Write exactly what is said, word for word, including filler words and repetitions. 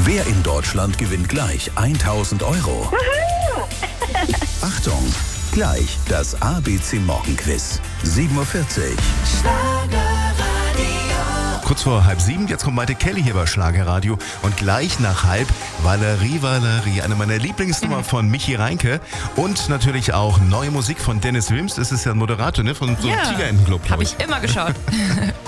Wer in Deutschland gewinnt gleich tausend Euro? Achtung, gleich das A B C Morgenquiz. sieben Uhr vierzig. Kurz vor halb sieben, jetzt kommt Maite Kelly hier bei Schlagerradio und gleich nach halb Valerie Valerie, eine meiner Lieblingsnummer von Michi Reinke und natürlich auch neue Musik von Dennis Wilms. Das ist ja ein Moderator, ne, von so einem Ja, Tigerentenclub. glaub habe ich. ich immer geschaut.